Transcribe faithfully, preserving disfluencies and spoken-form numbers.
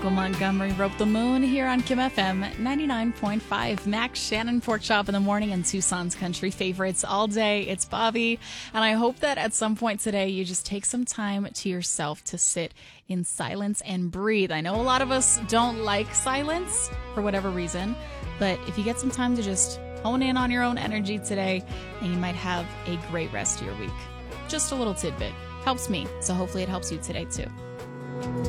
Montgomery Rope the Moon here on Kim F M ninety-nine point five. Max Shannon Pork Chop in the morning and Tucson's country favorites all day. It's Bobby, and I hope that at some point today you just take some time to yourself to sit in silence and breathe. I know a lot of us don't like silence for whatever reason, but if you get some time to just hone in on your own energy today, then you might have a great rest of your week. Just a little tidbit. Helps me, so hopefully it helps you today too.